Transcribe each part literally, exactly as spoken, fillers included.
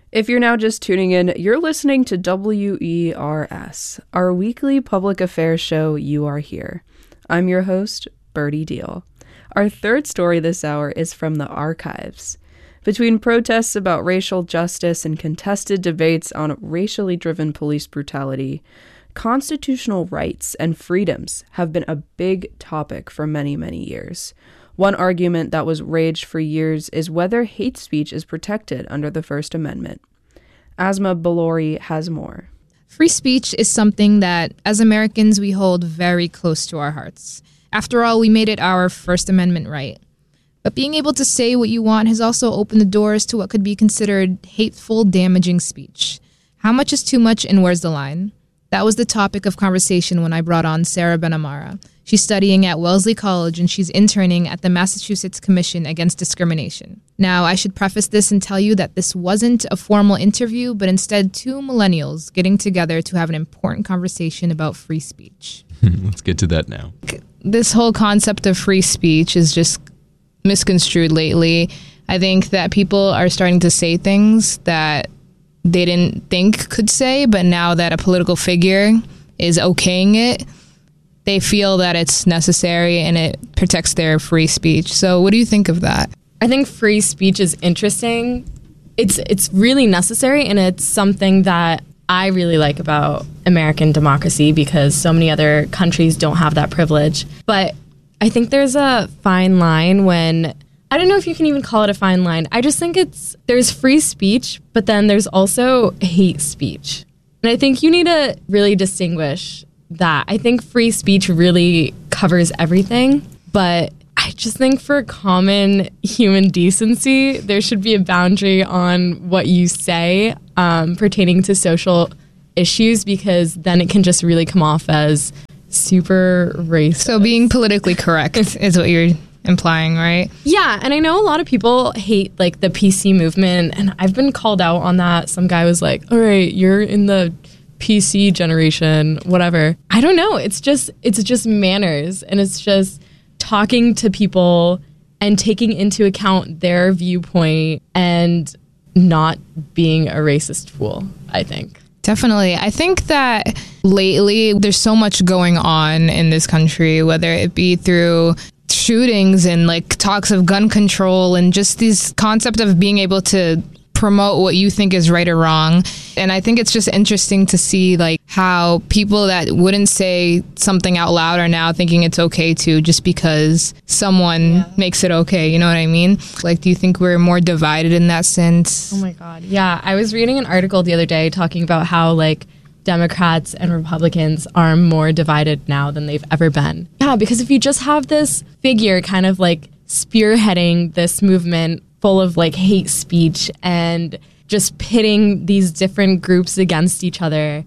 If you're now just tuning in, you're listening to W E R S, our weekly public affairs show, You Are Here. I'm your host, Birdie Deal. Our third story this hour is from the archives. Between protests about racial justice and contested debates on racially driven police brutality, constitutional rights and freedoms have been a big topic for many, many years. One argument that was raged for years is whether hate speech is protected under the First Amendment. Asma Balori has more. Free speech is something that, as Americans, we hold very close to our hearts. After all, we made it our First Amendment right. But being able to say what you want has also opened the doors to what could be considered hateful, damaging speech. How much is too much and where's the line? That was the topic of conversation when I brought on Sarah Benamara. She's studying at Wellesley College and she's interning at the Massachusetts Commission Against Discrimination. Now, I should preface this and tell you that this wasn't a formal interview, but instead two millennials getting together to have an important conversation about free speech. Let's get to that now. This whole concept of free speech is just misconstrued lately. I think that people are starting to say things that they didn't think could say, but now that a political figure is okaying it, they feel that it's necessary and it protects their free speech. So what do you think of that? I think free speech is interesting. It's it's really necessary, and it's something that I really like about American democracy because so many other countries don't have that privilege. But I think there's a fine line when, I don't know if you can even call it a fine line. I just think it's, there's free speech, but then there's also hate speech. And I think you need to really distinguish that. I think free speech really covers everything, but I just think for common human decency, there should be a boundary on what you say um, pertaining to social issues, because then it can just really come off as super racist. So being politically correct is what you're implying, right? Yeah, and I know a lot of people hate like the P C movement, and I've been called out on that. Some guy was like, all right, you're in the P C generation, whatever. I don't know. It's just it's just manners, and it's just talking to people and taking into account their viewpoint and not being a racist fool, I think. Definitely. I think that lately there's so much going on in this country, whether it be through shootings and like talks of gun control and just this concept of being able to promote what you think is right or wrong. And I think it's just interesting to see like how people that wouldn't say something out loud are now thinking it's okay to, just because someone yeah. makes it okay. You know what I mean? Like, do you think we're more divided in that sense? Oh my God. Yeah. I was reading an article the other day talking about how like Democrats and Republicans are more divided now than they've ever been. Yeah, because if you just have this figure kind of like spearheading this movement full of like hate speech and just pitting these different groups against each other,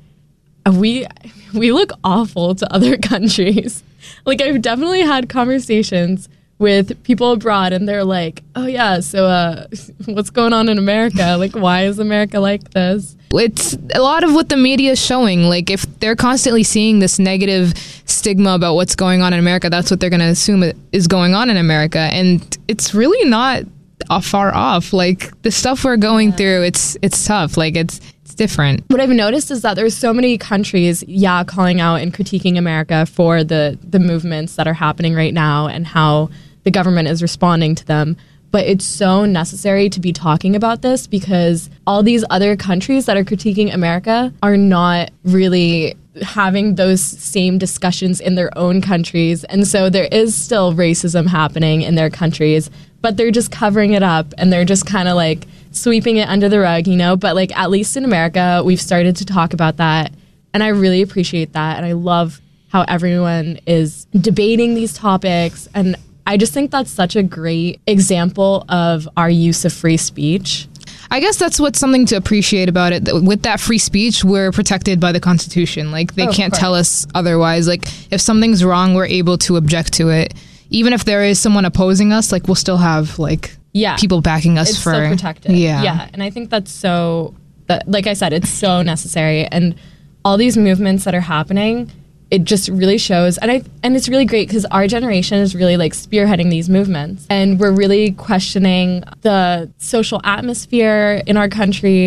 we we look awful to other countries. Like, I've definitely had conversations with people abroad and they're like, oh yeah, so uh, what's going on in America? Like, why is America like this? It's a lot of what the media is showing. Like, if they're constantly seeing this negative stigma about what's going on in America, that's what they're going to assume is going on in America. And it's really not far off. Like, the stuff we're going yeah. through, it's it's tough. Like, it's it's different. What I've noticed is that there's so many countries, yeah, calling out and critiquing America for the the movements that are happening right now and how the government is responding to them. But it's so necessary to be talking about this because all these other countries that are critiquing America are not really having those same discussions in their own countries. And so there is still racism happening in their countries, but they're just covering it up and they're just kind of like sweeping it under the rug, you know? But like, at least in America, we've started to talk about that. And I really appreciate that. And I love how everyone is debating these topics. And I just think that's such a great example of our use of free speech. I guess that's what's something to appreciate about it. With that free speech, we're protected by the Constitution. Like, they oh, can't tell us otherwise. Like, if something's wrong, we're able to object to it. Even if there is someone opposing us, like, we'll still have, like, yeah, people backing us it's for... It's still protected. Yeah. Yeah, and I think that's so... That, like I said, it's so necessary. And all these movements that are happening, it just really shows, and I and it's really great because our generation is really like spearheading these movements, and we're really questioning the social atmosphere in our country,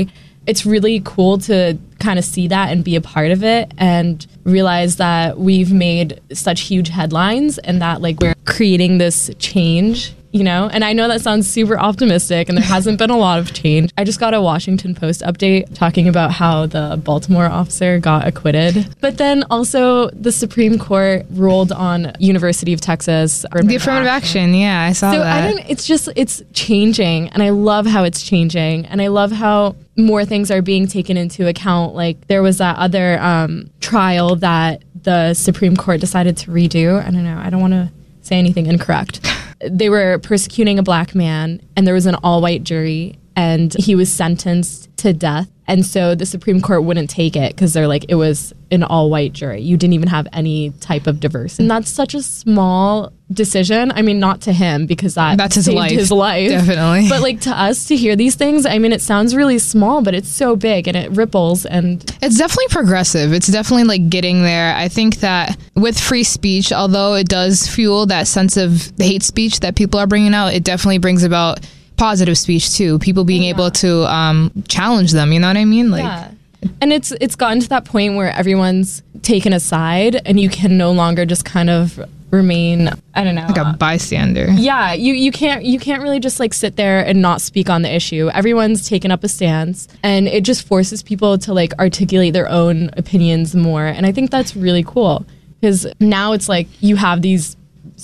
it's really cool to kind of see that and be a part of it and realize that we've made such huge headlines and that like we're creating this change, you know? And I know that sounds super optimistic and there hasn't been a lot of change. I just got a Washington Post update talking about how the Baltimore officer got acquitted. But then also the Supreme Court ruled on University of Texas. The affirmative action. Yeah, I saw so that. I don't, it's just, it's changing. And I love how it's changing. And I love how more things are being taken into account. Like there was that other um, trial that the Supreme Court decided to redo. I don't know. I don't want to say anything incorrect. They were persecuting a black man and there was an all-white jury and he was sentenced to death. And so the Supreme Court wouldn't take it because they're like, it was an all-white jury. You didn't even have any type of diversity. And that's such a small decision. I mean, not to him because that that's his saved life. his life. Definitely. But like to us to hear these things, I mean, it sounds really small, but it's so big and it ripples. And it's definitely progressive. It's definitely like getting there. I think that with free speech, although it does fuel that sense of hate speech that people are bringing out, it definitely brings about positive speech too. People being yeah. able to um, challenge them. You know what I mean? Like, yeah. And it's it's gotten to that point where everyone's taken aside, and you can no longer just kind of remain, I don't know, like a bystander. Yeah, you you can't you can't really just like sit there and not speak on the issue. Everyone's taken up a stance, and it just forces people to like articulate their own opinions more. And I think that's really cool because now it's like you have these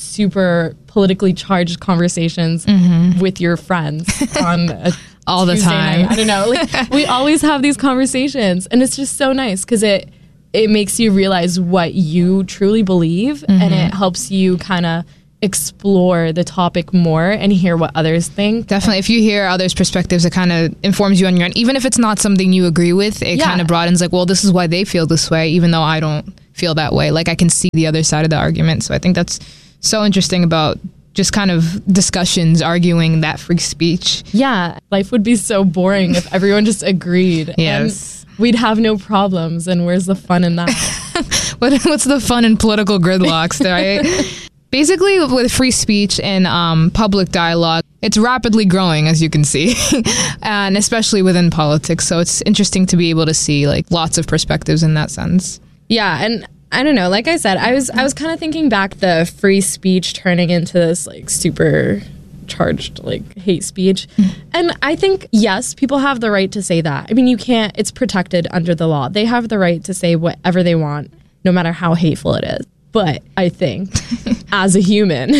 super politically charged conversations mm-hmm. with your friends on a all the Tuesday time. Night. I don't know. Like we always have these conversations, and it's just so nice because it it makes you realize what you truly believe, mm-hmm. and it helps you kind of explore the topic more and hear what others think. Definitely. If you hear others' perspectives, it kind of informs you on your own. Even if it's not something you agree with, it yeah. kind of broadens like, well, this is why they feel this way, even though I don't feel that way. Like I can see the other side of the argument. So I think that's so interesting about just kind of discussions arguing that free speech. Yeah. Life would be so boring if everyone just agreed. Yes. And we'd have no problems. And where's the fun in that? what, what's the fun in political gridlocks, right? Basically, with free speech and um, public dialogue, it's rapidly growing, as you can see, and especially within politics. So it's interesting to be able to see like lots of perspectives in that sense. Yeah, and I don't know. Like I said, I was I was kind of thinking back the free speech turning into this like super charged like hate speech, mm-hmm. and I think yes, people have the right to say that. I mean, you can't. It's protected under the law. They have the right to say whatever they want, no matter how hateful it is. But I think, as a human,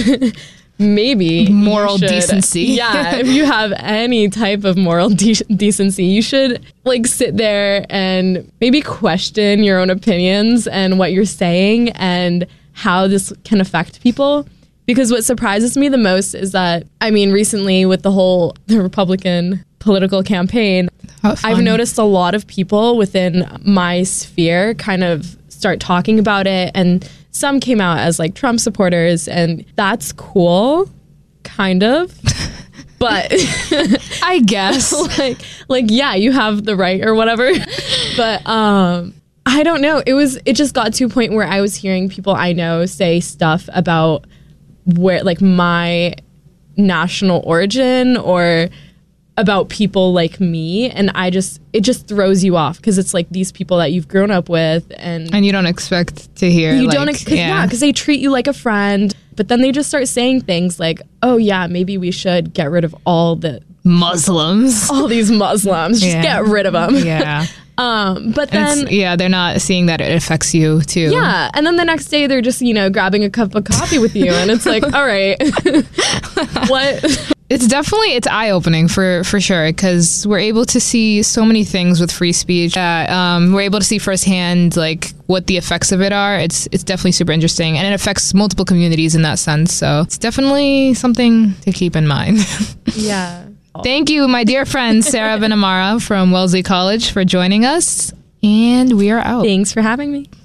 maybe moral should, decency. Yeah, if you have any type of moral de- decency, you should like sit there and maybe question your own opinions and what you're saying and how this can affect people. Because what surprises me the most is that, I mean, recently with the whole the Republican political campaign, I've noticed a lot of people within my sphere kind of start talking about it, and some came out as like Trump supporters, and that's cool, kind of. But I guess like like yeah, you have the right or whatever. But um I don't know. It was it just got to a point where I was hearing people I know say stuff about where like my national origin or about people like me, and I just it just throws you off because it's like these people that you've grown up with, and and you don't expect to hear you like, don't ex- cause, yeah because they treat you like a friend, but then they just start saying things like, oh yeah, maybe we should get rid of all the Muslims all these Muslims just yeah. get rid of them. Yeah. Um, but then, yeah, they're not seeing that it affects you too. Yeah, and then the next day they're just, you know, grabbing a cup of coffee with you, and it's like, all right, what? It's definitely, it's eye-opening for, for sure, because we're able to see so many things with free speech. Uh, um, we're able to see firsthand, like, what the effects of it are. It's it's definitely super interesting, and it affects multiple communities in that sense, so it's definitely something to keep in mind. Yeah. Thank you, my dear friend, Sarah Benamara from Wellesley College, for joining us, and we are out. Thanks for having me.